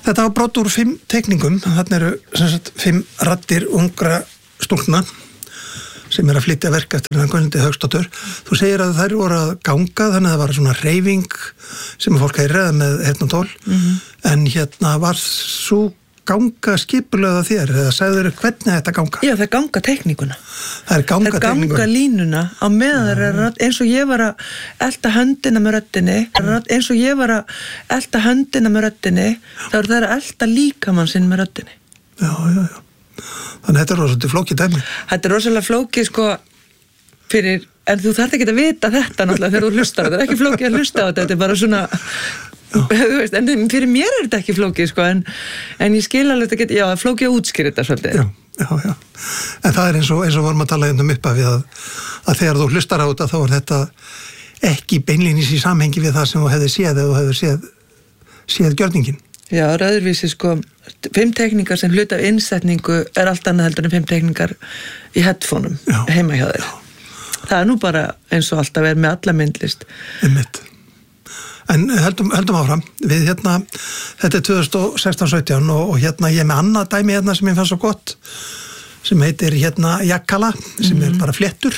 Þetta var brot úr 5 teikningum, þarna eru sem sagt 5 raddir ungra stúlkna sem að flytja verk eftir þann Guðmundi Hauksdóttur. Þú segir að þær voru að ganga, þannig að það var svona hreyfing sem að fólk heyra með heyrnartól, en hérna var svo ganga skipulega þér, eða sagður hvernig þetta ganga? Já, það ganga teikninguna. Það ganga teikninguna. Ganga línuna á meðan það er eins og ég var að elta höndina með röddinni, þá er það að elta líkamann sinn með röddinni. Já. Þannig þetta er rosalega flókið dæmi. Þetta er rosalega flókið sko fyrir, en þú þarft ekki að vita þetta náttúrulega þegar þú hlustar. Þetta er ekki flókið að hlusta á þetta, þetta er bara svona, þú veist, en fyrir mér er þetta ekki flókið sko, en ég skil alveg þetta já, flókið að útskýra þetta svolítið. Já. En það er eins og vorum að tala upp af að þegar þú hlustar á þetta, þá er þetta ekki beinlínis í samhengi við það sem þú hefði séð eða þú hefði séð gjörningin. Já, öðruvísi sko 5 teikningar sem hluta af innsetningu er allt annað heldur en 5 teikningar í headphoneum heima hjá þér. Það er nú bara eins og alltaf með alla myndlist. Einmitt. En höldum áfram. Við hérna, þetta er 2016-17 og hérna ég er með annað dæmi hérna sem ég fann svo gott sem heitir hérna jakkala sem er bara fléttur.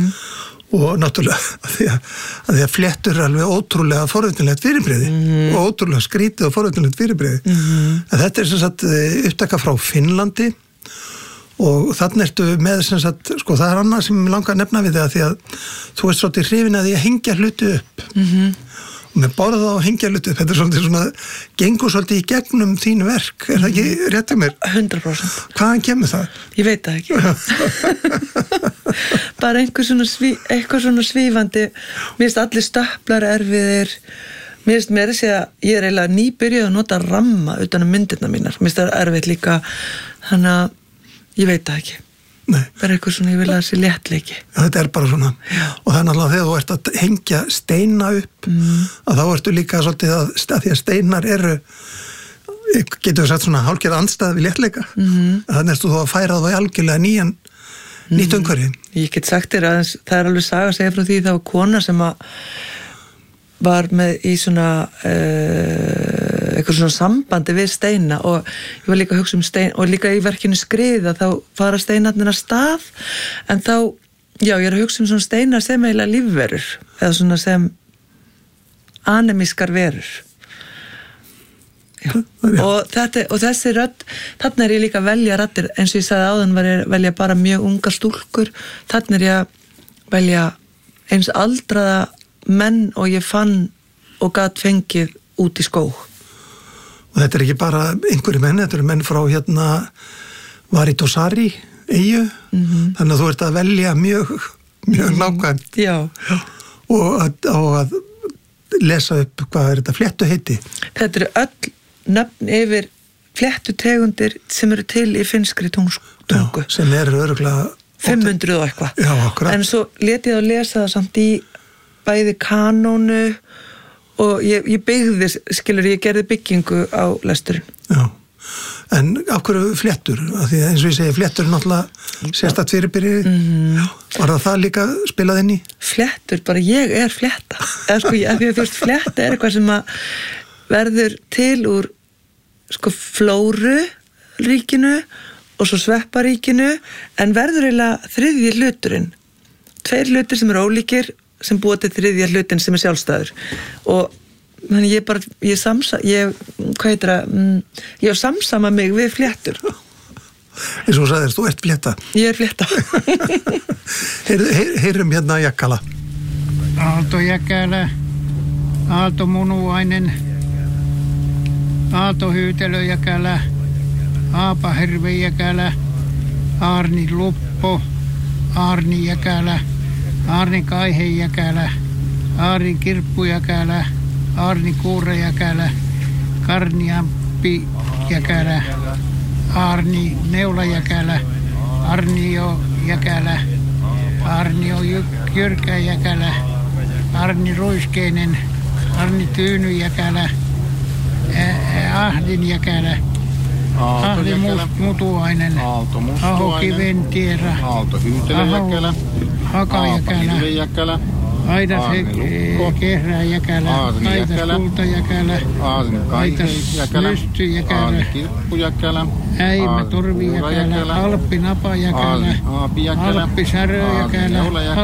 Og náttúrulega að því að fléttur er alveg ótrúlega forvitnilegt fyrirbrigði og ótrúlega skrítið og forvitnilegt fyrirbrigði. En þetta er sem sagt upptaka frá Finnlandi og þannig ertu með sem sagt, sko það er annað sem ég langar að nefna við það því að þú ert svolítið hrifin að því að hengja hluti upp. Og með borða það og hengja hluti upp, þetta er svolítið svona, gengur svolítið í gegnum þínu verk, er það ekki rétt að mér? 100%. Hvaðan kemur það? Ég veit það ekki. Bara eitthvað svona svífandi, mér finnst allir stöplar erfiðir, mér finnst meira að segja, ég er eiginlega nýbyrjuð að nota ramma utan myndirna mínar, mér finnst það erfitt líka, þannig að ég veit það ekki. Nei. Bara eitthvað svona, ég vil að það sé léttleiki. Já, þetta er bara svona. Já. Og það er náttúrulega þegar þú ert að hengja steina upp, að þá ertu líka svolítið að því að steinar eru, getur við sagt svona hálfgerð andstæð við léttleika. Þannig ertu þú að færa það í algjörlega nýtt umhverfi. Ég get sagt þér að það er alveg saga að segja frá því það var kona sem var með í svona eitthvað svona sambandi við steina og ég var líka að hugsa stein og líka í verkinu Skriða þá fara steinarnir að stað en þá, já ég er að hugsa svona steinar sem eiginlega lífverur eða svona sem anemískar verur. Já. Og þessi rödd, þarna er ég líka að velja raddir, eins og ég sagði áðan var ég að velja bara mjög ungar stúlkur, þarna er ég að velja eins aldraða menn og ég fann og gat fengið út í skóg. Og þetta er ekki bara einhverju menn, þetta eru menn frá hérna Varitosari, eyju, þannig að þú ert að velja mjög nákvæmt. Já. Og að lesa upp hvað er þetta fléttu heiti. Þetta eru öll nöfn yfir fléttutegundir sem eru til í finnskri tungu. Já, sem eru örugglega 500 og eitthvað. Já, akkurat. En svo lét ég að lesa það samt í bæði kanónu og ég byggði, ég gerði byggingu á lesturinn. Já, en af hverju fléttur? Af því að eins og ég segi, fléttur er náttúrulega sérstakt fyrirbyrði. Var það líka spilað inn í? Fléttur, bara ég er flétta. Eða sko, af því að þú veist, flétta er eitthvað sem að verður til úr sko flóru ríkinu og svo svepparíkinu en verður eiginlega þriðji hluturinn. 2 hlutir sem eru ólíkir sem búa til þriðja hlutin sem er sjálfstæður og þannig ég samsama mig við fléttur. Eins og þú sagðir, þú ert flétta. Ég er flétta. Heyrum hérna jakkala. Aalto jäkälä, Aalto munuainen, Aalto hyytelö jäkälä, Aapa hirve jäkälä, Aarni luppo, Aarni jäkälä, Aarni kaihejäkälä, Aarni kirppujäkälä, Aarni kuurejäkälä, Karniampi jäkälä, Aarni neulajäkälä, Arnio jäkälä, Arnio jyrkäjäkälä, Arni ruiskeinen, Arni tyynyjäkälä, Ahdin jäkälä, Ahdi mutuainen, Aho kiventierä, Aalto hyytelöjäkälä, Hakajäkälä, Aidas Kehrää-jäkälä, Aidas Kulta-jäkälä, Aidas Lysty-jäkälä, Kirppujäkälä, Äimä Torvi-jäkälä, Alppi Napa-jäkälä, Alppi Särö-jäkälä,